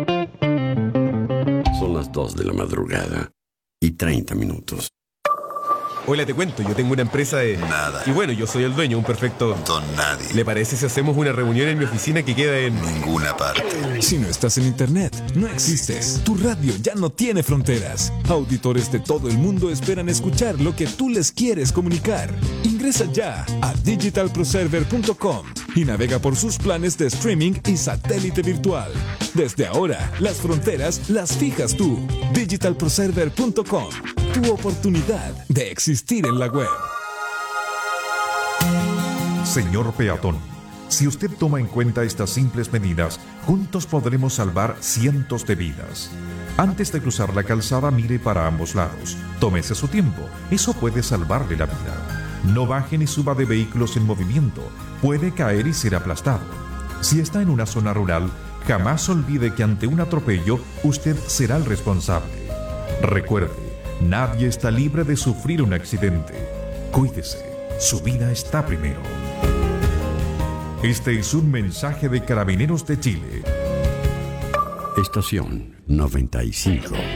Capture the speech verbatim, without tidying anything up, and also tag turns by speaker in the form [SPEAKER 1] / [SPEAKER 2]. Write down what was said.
[SPEAKER 1] Son las dos de la madrugada y treinta minutos.
[SPEAKER 2] Hola, te cuento, yo tengo una empresa de...
[SPEAKER 3] Nada.
[SPEAKER 2] Y bueno, yo soy el dueño, un perfecto...
[SPEAKER 3] Don nadie.
[SPEAKER 2] ¿Le parece si hacemos una reunión en mi oficina que queda en...
[SPEAKER 3] Ninguna parte.
[SPEAKER 4] Si no estás en internet, no existes. Tu radio ya no tiene fronteras. Auditores de todo el mundo esperan escuchar lo que tú les quieres comunicar. Ingresa ya a digital pro server punto com y navega por sus planes de streaming y satélite virtual. Desde ahora, las fronteras las fijas tú. digital pro server punto com. Tu oportunidad de existir en la web.
[SPEAKER 5] Señor peatón, si usted toma en cuenta estas simples medidas, juntos podremos salvar cientos de vidas. Antes de cruzar la calzada, mire para ambos lados. Tómese su tiempo, eso puede salvarle la vida. No baje ni suba de vehículos en movimiento, puede caer y ser aplastado. Si está en una zona rural, jamás olvide que ante un atropello, usted será el responsable. Recuerde, nadie está libre de sufrir un accidente. Cuídese, su vida está primero. Este es un mensaje de Carabineros de Chile.
[SPEAKER 1] Estación noventa y cinco.